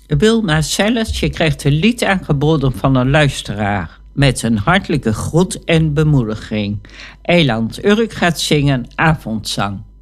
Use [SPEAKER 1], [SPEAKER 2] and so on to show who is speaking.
[SPEAKER 1] Wilma Selles, je krijgt een lied aangeboden van een luisteraar. Met een hartelijke groet en bemoediging. Eiland Urk gaat zingen Avondzang.